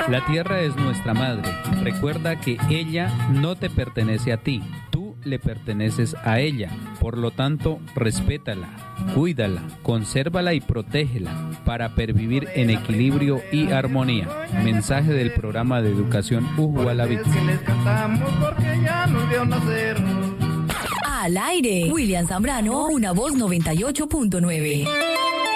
La tierra es nuestra madre. Recuerda que ella no te pertenece a ti. Tú le perteneces a ella. Por lo tanto, respétala, cuídala, consérvala y protégela para pervivir en equilibrio y armonía. Mensaje del programa de educación Ujualabit. Al aire, William Zambrano, Una Voz 98.9.